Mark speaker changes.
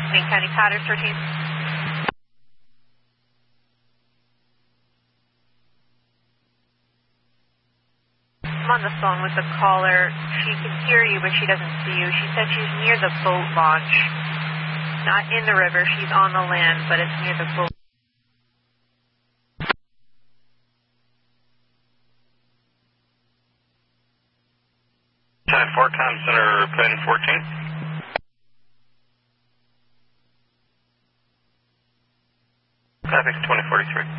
Speaker 1: Main County Patters 13. I'm on the phone with the caller. She can hear you, but she doesn't see you. She said she's near the boat launch. Not in the river, she's on the land, but it's near the boat.
Speaker 2: Time 4, Com Center, plane 14. Traffic 2043.